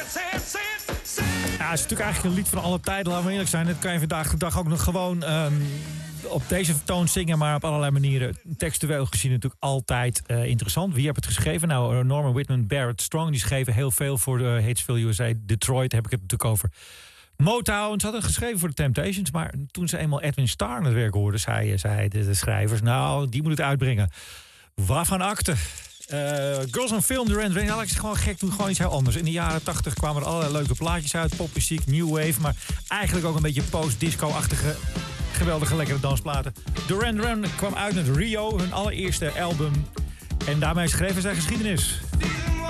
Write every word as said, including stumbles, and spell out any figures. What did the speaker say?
Ja, het is natuurlijk eigenlijk een lied van alle tijden, laten we eerlijk zijn. Dat kan je vandaag de dag ook nog gewoon um, op deze toon zingen, maar op allerlei manieren. Textueel gezien natuurlijk altijd uh, interessant. Wie heeft het geschreven? Nou, Norman Whitman, Barrett Strong, die schreven heel veel voor de Hatesville U S A. Detroit heb ik het natuurlijk over. Motown, ze hadden geschreven voor de Temptations, maar toen ze eenmaal Edwin Starr aan het werk hoorden, zeiden zei de, de schrijvers, nou, die moet het uitbrengen. Waarvan akte? Uh, Girls on Film, Duran Duran, Alex is gewoon gek, doen gewoon iets heel anders. In de jaren tachtig kwamen er allerlei leuke plaatjes uit, popmuziek, new wave, maar eigenlijk ook een beetje post-disco-achtige, geweldige, lekkere dansplaten. Duran Duran kwam uit met Rio, hun allereerste album, en daarmee schreven zij geschiedenis.